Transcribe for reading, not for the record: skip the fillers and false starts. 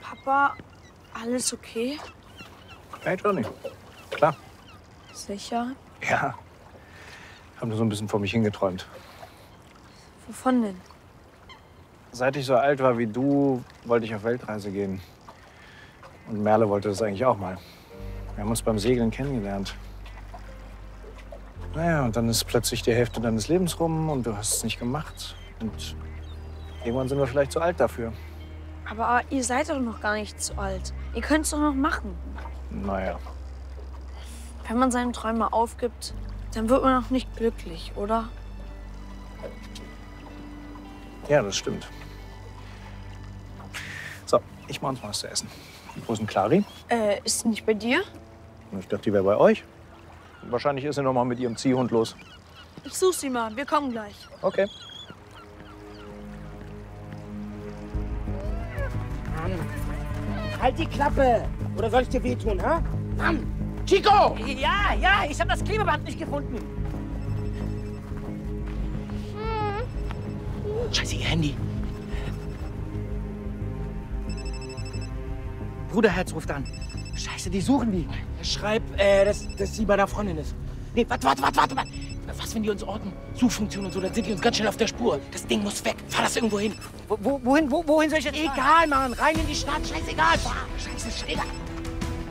Papa, alles okay? Hey, Johnny. Klar. Sicher? Ja. Ich habe nur so ein bisschen vor mich hingeträumt. Wovon denn? Seit ich so alt war wie du, wollte ich auf Weltreise gehen. Und Merle wollte das eigentlich auch mal. Wir haben uns beim Segeln kennengelernt. Naja, und dann ist plötzlich die Hälfte deines Lebens rum und du hast es nicht gemacht. Und irgendwann sind wir vielleicht zu alt dafür. Aber ihr seid doch noch gar nicht zu alt. Ihr könnt es doch noch machen. Naja. Wenn man seine Träume aufgibt, dann wird man auch nicht glücklich, oder? Ja, das stimmt. So, ich mach uns mal was zu essen. Wo ist denn Clary? Ist sie nicht bei dir? Ich dachte, die wäre bei euch. Wahrscheinlich ist sie noch mal mit ihrem Ziehhund los. Ich such sie mal. Wir kommen gleich. Okay. Mann, halt die Klappe! Oder soll ich dir wehtun, ha? Mann! Chico! Ja, ich habe das Klebeband nicht gefunden. Scheiße, ihr Handy. Bruderherz ruft an. Scheiße, die suchen die. Schreib, dass sie bei der Freundin ist. Nee, warte. Was, wenn die uns orten? Suchfunktion und so, dann sind die uns ganz schnell auf der Spur. Das Ding muss weg. Fahr das irgendwo hin. Wohin soll ich jetzt fahren? Egal, Mann. Rein in die Stadt. Scheißegal. Fahr. Scheiße, egal.